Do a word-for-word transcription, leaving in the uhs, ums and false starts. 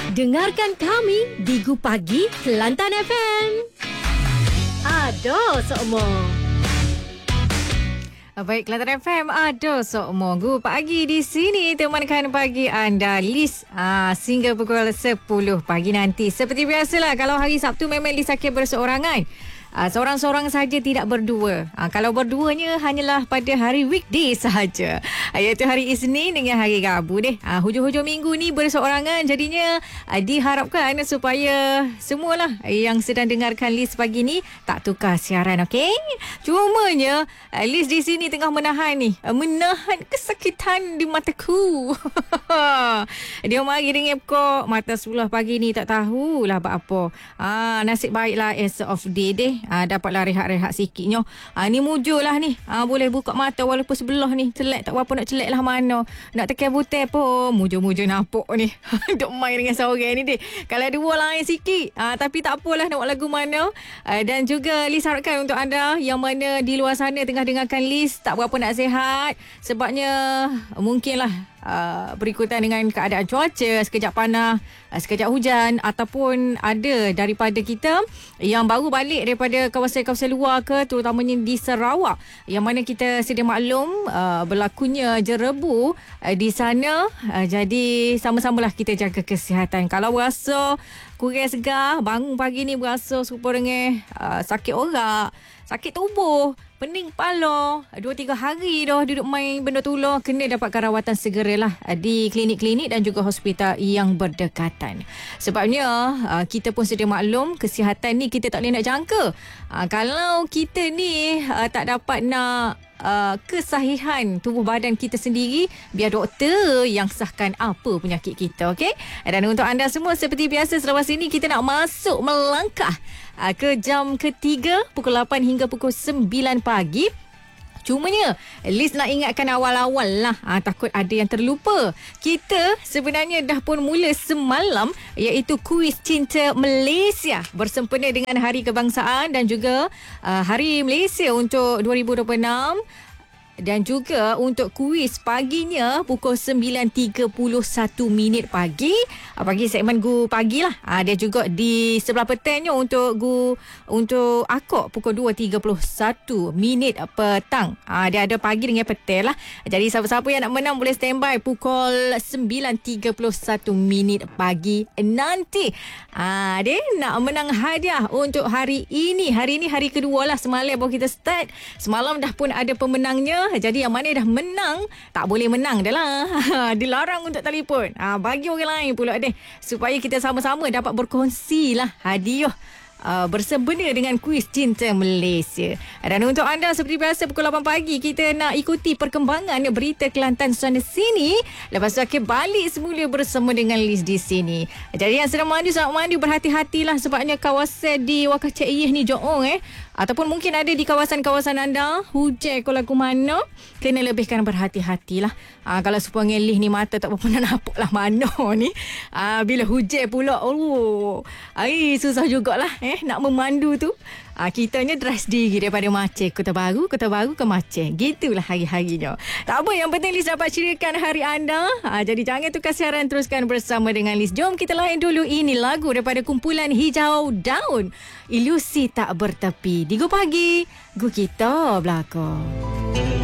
Dengarkan kami di Gu Pagi Kelantan F M. Ada semua. Baik, Kelantan F M ada semua. Gu Pagi di sini temankan pagi anda Liz ah, sehingga pukul sepuluh pagi nanti. Seperti biasalah, kalau hari Sabtu memang Liz akan berseorangan. Uh, seorang-seorang saja, tidak berdua. Uh, kalau berduanya hanyalah pada hari weekday sahaja. Uh, iaitu hari Isnin dengan hari Rabu deh. Uh, hujung-hujung minggu ni berseorangan. Jadinya uh, diharapkan supaya semualah yang sedang dengarkan Liz pagi ni tak tukar siaran, okey? Cumanya uh, Liz di sini tengah menahan ni. Uh, menahan kesakitan di mataku. Dia mari dengan kok mata sebelah pagi ni tak tahulah buat apa. Ah, nasib baiklah as of day deh. Ah, dapatlah rehat-rehat sikitnya. Ah, ni mujurlah ni. Ah, boleh buka mata walaupun sebelah ni. Celak tak apa nak celak lah mana. Nak tekan butai pun. Mujur-mujur nampak ni. Duk main dengan seorang ni deh. Kalau dua lain sikit. Ah, tapi tak apalah nak buat lagu mana. Ah, dan juga Liz harapkan untuk anda yang mana di luar sana tengah dengarkan Liz tak berapa nak sihat. Sebabnya mungkinlah Uh, berikutan dengan keadaan cuaca, sekejap panas, uh, sekejap hujan, ataupun ada daripada kita yang baru balik daripada kawasan-kawasan luar ke, terutamanya di Sarawak, yang mana kita sedia maklum uh, berlakunya jerebu uh, di sana. Uh, jadi sama-samalah kita jaga kesihatan. Kalau berasa kurang segar, bangun pagi ni berasa serupa dengan uh, sakit orak, sakit tubuh, pening kepala, dua tiga hari dah duduk main benda tular, kena dapatkan rawatan segeralah di klinik-klinik dan juga hospital yang berdekatan. Sebabnya uh, kita pun sedia maklum, kesihatan ni kita tak boleh nak jangka. Uh, kalau kita ni uh, tak dapat nak Uh, kesahihan tubuh badan kita sendiri, biar doktor yang sahkan apa penyakit kita, okey? Dan untuk anda semua, seperti biasa selepas ini kita nak masuk melangkah uh, ke jam ketiga, pukul lapan hingga pukul sembilan pagi. Cumanya Liz nak ingatkan awal-awal lah, ha, takut ada yang terlupa. Kita sebenarnya dah pun mula semalam, iaitu kuis cinta Malaysia bersempena dengan Hari Kebangsaan dan juga uh, Hari Malaysia untuk dua ribu dua puluh enam. Dan juga untuk kuis paginya pukul sembilan tiga puluh satu minit pagi. Pagi segmen Gu Pagi lah. Ha, dia juga di sebelah petangnya untuk Gu, untuk Akok pukul dua tiga puluh satu minit petang. Ha, dia ada pagi dengan petang lah. Jadi siapa-siapa yang nak menang boleh standby pukul sembilan tiga puluh satu minit pagi nanti. Ha, dia nak menang hadiah untuk hari ini. Hari ini hari kedua lah. Semalam baru kita start. Semalam dah pun ada pemenangnya. Jadi yang mana dah menang tak boleh menang dah lah. Dilarang untuk telefon. Ha, bagi orang lain pula deh, supaya kita sama-sama dapat berkongsi lah hadiah Uh, bersempena dengan kuis cinta Malaysia. Dan untuk anda seperti biasa pukul lapan pagi kita nak ikuti perkembangan berita Kelantan sana sini. Lepas tu akan balik semula bersama dengan Liz di sini. Jadi yang sedang mandu, selamat mandu, berhati-hatilah sebabnya kawasan di Wakacek Iyeh ni Johor eh ataupun mungkin ada di kawasan-kawasan anda hujan ke lagu mana, kena lebihkan berhati-hatilah. Ha, kalau supaya Liz ni mata tak berapa nak nampak lah mana ni. Ha, bila hujan pula, oh, ai susah jugalah eh Eh, nak memandu tu. Ah, kitanya dress diri daripada Maceh. Kota Baru, Kota Baru ke Maceh. Gitulah hari-harinya. Tak apa, yang penting Liz dapat ceriakan hari anda. Ah, jadi jangan tukar siaran, teruskan bersama dengan Liz. Jom kita layan dulu ini lagu daripada kumpulan Hijau Daun. Ilusi Tak Bertepi. Di Gu Pagi, Gu Kita Belakang.